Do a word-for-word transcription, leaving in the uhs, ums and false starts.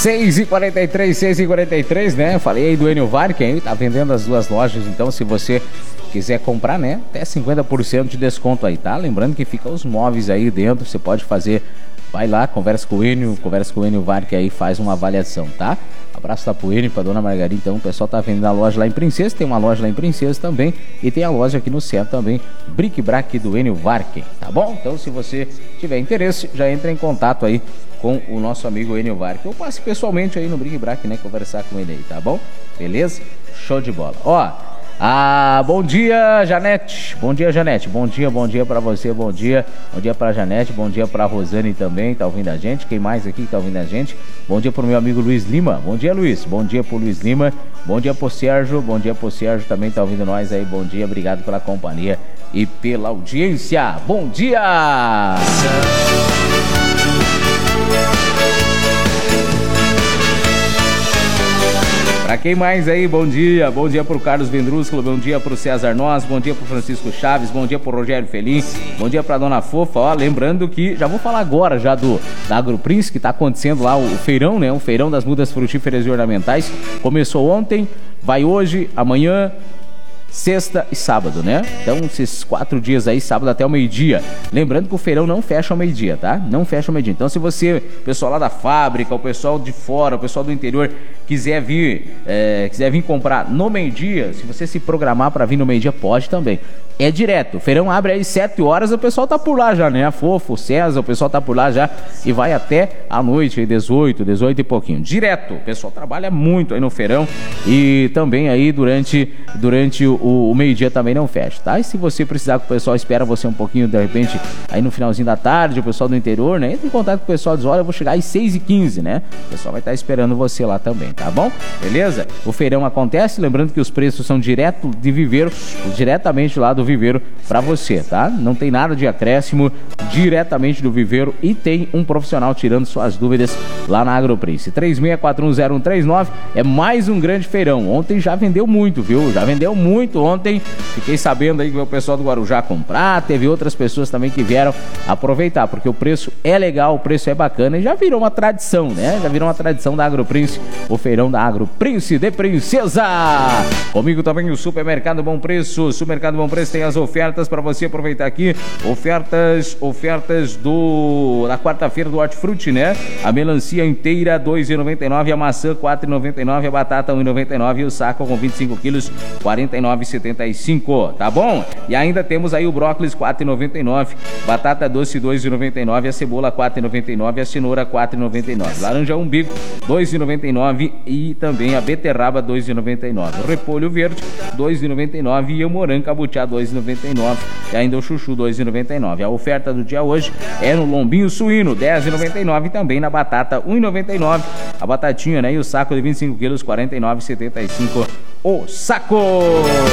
seis e quarenta e três, seis e quarenta e três, né? Falei aí do Enio Varken, tá vendendo as duas lojas, então se você quiser comprar, né? Até cinquenta por cento de desconto aí, tá? Lembrando que fica os móveis aí dentro, você pode fazer, vai lá, conversa com o Enio, conversa com o Enio Varken aí, faz uma avaliação, tá? Abraço da pro Enio, pra dona Margarida, então o pessoal tá vendendo a loja lá em Princesa, tem uma loja lá em Princesa também, e tem a loja aqui no centro também, Bric Brac do Enio Varken, tá bom? Então se você tiver interesse, já entra em contato aí com o nosso amigo Enio Varken, ou passe pessoalmente aí no Bric Brac, né, conversar com ele aí, tá bom? Beleza? Show de bola. Ó, ah, bom dia, Janete. Bom dia, Janete. Bom dia, bom dia pra você, bom dia. Bom dia pra Janete, bom dia pra Rosane também, tá ouvindo a gente. Quem mais aqui que tá ouvindo a gente? Bom dia pro meu amigo Luiz Lima. Bom dia, Luiz. Bom dia pro Luiz Lima. Bom dia pro Sérgio. Bom dia pro Sérgio também, tá ouvindo nós aí. Bom dia, obrigado pela companhia e pela audiência. Bom dia! Pra quem mais aí, bom dia, bom dia pro Carlos Vendrúsculo, bom dia pro César Nós, bom dia pro Francisco Chaves, bom dia pro Rogério Felim, bom dia pra Dona Fofa, ó, lembrando que, já vou falar agora já do da AgroPrince, que tá acontecendo lá o feirão, né, o feirão das mudas frutíferas e ornamentais, começou ontem, vai hoje, amanhã, sexta e sábado, né? Então, esses quatro dias aí, sábado até o meio-dia. Lembrando que o feirão não fecha ao meio-dia, tá? Não fecha ao meio-dia. Então, se você, o pessoal lá da fábrica, o pessoal de fora, o pessoal do interior, quiser vir, é, quiser vir comprar no meio-dia, se você se programar para vir no meio-dia, pode também. É direto. O feirão abre aí sete horas, o pessoal tá por lá já, né? A Fofo, o César, o pessoal tá por lá já e vai até a noite, aí dezoito, dezoito e pouquinho. Direto. O pessoal trabalha muito aí no feirão e também aí durante, durante o, o meio-dia também não fecha, tá? E se você precisar que o pessoal espera você um pouquinho, de repente, aí no finalzinho da tarde, o pessoal do interior, né? Entra em contato com o pessoal, diz, olha, eu vou chegar às seis e quinze, né? O pessoal vai estar esperando você lá também, tá bom? Beleza? O feirão acontece, lembrando que os preços são direto de viveiro, diretamente lá do viveiro pra você, tá? Não tem nada de acréscimo, diretamente do viveiro e tem um profissional tirando suas dúvidas lá na AgroPrince. três seis quatro um zero um três nove é mais um grande feirão. Ontem já vendeu muito, viu? Já vendeu muito ontem. Fiquei sabendo aí que o pessoal do Guarujá comprar, teve outras pessoas também que vieram aproveitar, porque o preço é legal, o preço é bacana e já virou uma tradição, né? Já virou uma tradição da AgroPrince, o feirão da AgroPrince de Princesa. Comigo também o Supermercado Bom Preço. O Supermercado Bom Preço tem as ofertas para você aproveitar aqui. Ofertas, ofertas do da quarta-feira do Hortifruti, né? A melancia inteira dois reais e noventa e nove centavos, a maçã quatro reais e noventa e nove centavos, a batata um real e noventa e nove centavos e o saco com vinte e cinco quilos quarenta e nove reais e setenta e cinco centavos, tá bom? E ainda temos aí o brócolis quatro reais e noventa e nove centavos, batata doce dois reais e noventa e nove centavos, a cebola quatro reais e noventa e nove centavos, a cenoura quatro reais e noventa e nove centavos, laranja umbigo dois reais e noventa e nove centavos e também a beterraba dois reais e noventa e nove centavos, o repolho verde dois reais e noventa e nove centavos e o morango cabutiá dois reais e noventa e nove centavos e ainda o chuchu dois reais e noventa e nove centavos. A oferta do dia hoje é no lombinho suíno dez reais e noventa e nove centavos e também na batata um real e noventa e nove centavos, a batatinha, né, e o saco de vinte e cinco quilos quarenta e nove reais e setenta e cinco centavos o saco.